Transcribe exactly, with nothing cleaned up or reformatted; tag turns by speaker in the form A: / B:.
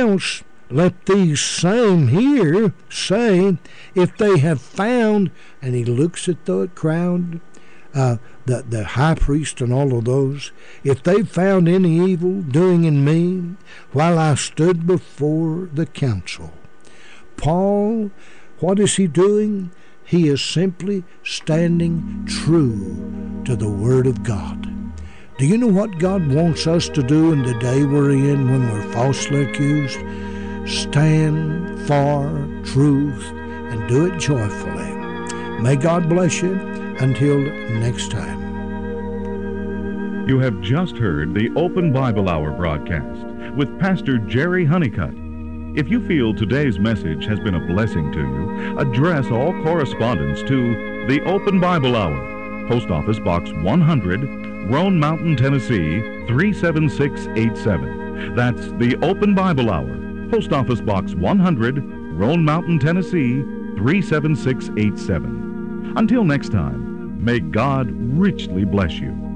A: else let these same here say, if they have found, and he looks at the crowd, uh, the, the high priest and all of those, if they found any evil doing in me while I stood before the council. Paul, what is he doing? He is simply standing true to the Word of God. Do you know what God wants us to do in the day we're in when we're falsely accused? Stand for truth and do it joyfully. May God bless you. Until next time.
B: You have just heard the Open Bible Hour broadcast with Pastor Jerry Honeycutt. If you feel today's message has been a blessing to you, address all correspondence to the Open Bible Hour, Post Office Box one hundred, Roan Mountain, Tennessee, three seven six eight seven. That's the Open Bible Hour, Post Office Box one hundred, Roan Mountain, Tennessee, three seven six eight seven. Until next time, may God richly bless you.